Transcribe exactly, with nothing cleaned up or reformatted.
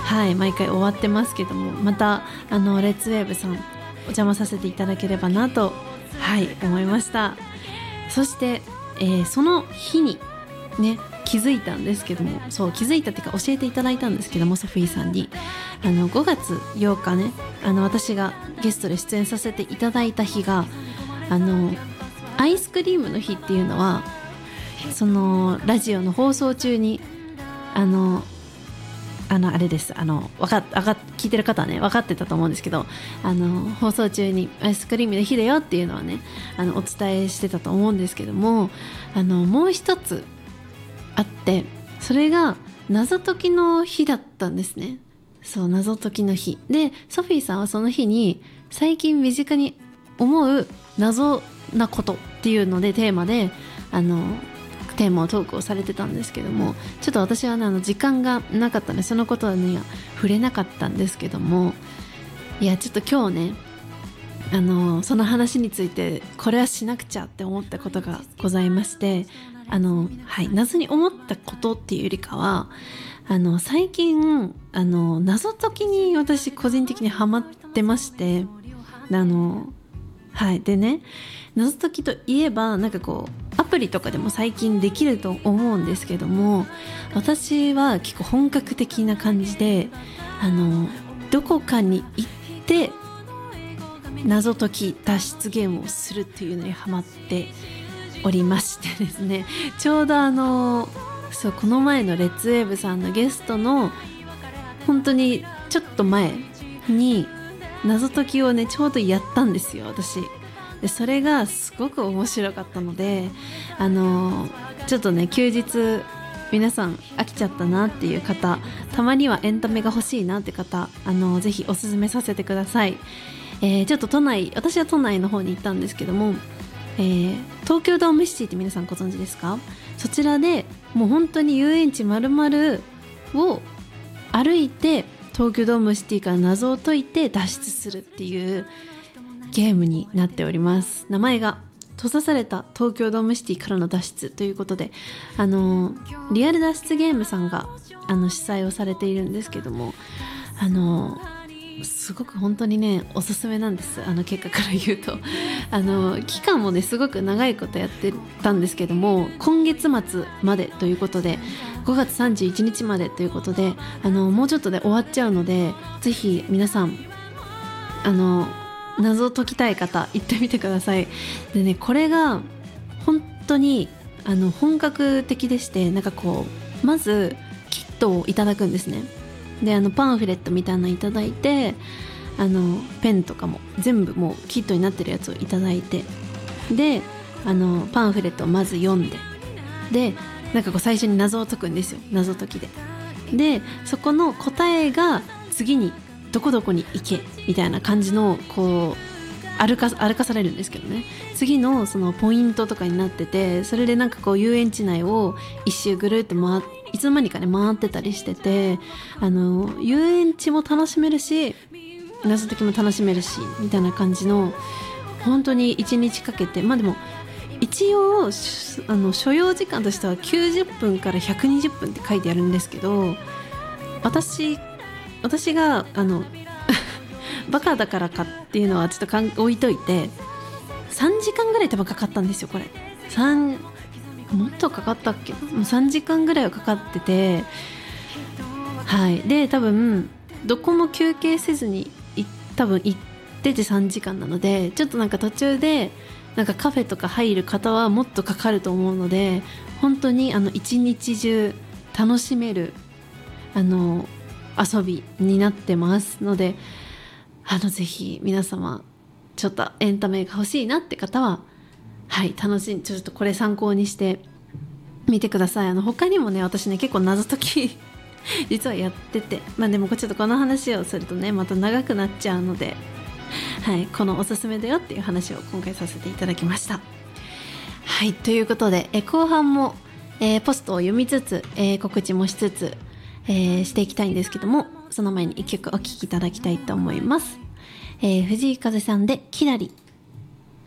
はい毎回終わってますけども、またあのレッツウェーブさんお邪魔させていただければなとはい思いました。そして、えー、その日にね気づいたんですけども、そう気づいたっていうか教えていただいたんですけども、ソフィーさんにあのごがつようかね、あの私がゲストで出演させていただいた日があのアイスクリームの日っていうのは、そのラジオの放送中にあのあのあれですあのわかわか聞いてる方はね分かってたと思うんですけど、あの放送中にアイスクリームの日だよっていうのはねあのお伝えしてたと思うんですけども、あのもう一つあって、それが謎解きの日だったんですね。そう謎解きの日で、ソフィーさんはその日に最近身近に思う謎なことっていうのでテーマであのテーマをトークをされてたんですけども、ちょっと私は、ね、あの時間がなかったのでそのことはね触れなかったんですけども、いやちょっと今日ねあのその話についてこれはしなくちゃって思ったことがございまして、あの、はい、謎に思ったことっていうよりかは、あの最近あの謎解きに私個人的にハマってまして、あのはいでね謎解きといえばなんかこうアプリとかでも最近できると思うんですけども、私は結構本格的な感じであのどこかに行って謎解き脱出ゲームをするっていうのにハマっておりましてですね、ちょうどあのそうこの前のレッツウェーブさんのゲストの本当にちょっと前に謎解きをねちょうどやったんですよ私で。それがすごく面白かったので、あのちょっとね休日皆さん飽きちゃったなっていう方、たまにはエンタメが欲しいなって方、あのぜひおすすめさせてください。えー、ちょっと都内、私は都内の方に行ったんですけども、えー、東京ドームシティって皆さんご存知ですか？そちらでもう本当に遊園地丸々を歩いて東京ドームシティから謎を解いて脱出するっていうゲームになっております。名前が閉ざされた東京ドームシティからの脱出ということで、あのリアル脱出ゲームさんがあの主催をされているんですけども、あのすごく本当にねおすすめなんです。あの結果から言うとあの期間もねすごく長いことやってたんですけども、今月末までということでごがつさんじゅういちにちまでということで、あのもうちょっとで終わっちゃうので、ぜひ皆さんあの謎を解きたい方行ってみてください。でねこれが本当にあの本格的でして、なんかこうまずキットをいただくんですね。であのパンフレットみたいなのいただいて、あのペンとかも全部もうキットになってるやつをいただいて、であのパンフレットをまず読んで、でなんかこう最初に謎を解くんですよ、謎解きで。でそこの答えが次にどこどこに行けみたいな感じのこう歩か、歩かされるんですけどね、次のそのポイントとかになってて、それでなんかこう遊園地内を一周ぐるっと回っいつの間にかね回ってたりしてて、あの遊園地も楽しめるし謎解きも楽しめるしみたいな感じの、本当にいちにちかけて、まあでも一応あの所要時間としてはきゅうじゅっぷんからひゃくにじゅっぷんって書いてあるんですけど、私私があのバカだからかっていうのはちょっとかん置いといて、さんじかんぐらい多分かかったんですよこれ。さんもっとかかったっけ、もうさんじかんぐらいはかかってて、はいで多分どこも休憩せずに多分行っててさんじかんなので、ちょっとなんか途中でなんかカフェとか入る方はもっとかかると思うので、本当にあの一日中楽しめるあの遊びになってますので、あのぜひ皆様ちょっとエンタメが欲しいなって方ははい楽しんちょっとこれ参考にしてみてください。あの他にもね私ね結構謎解き実はやってて、まあでもちょっとこの話をするとねまた長くなっちゃうので、はいこのおすすめだよっていう話を今回させていただきました。はいということでえ後半も、えー、ポストを読みつつ、えー、告知もしつつ、えー、していきたいんですけども、その前に一曲お聴きいただきたいと思います。えー、藤井風さんでキラリ。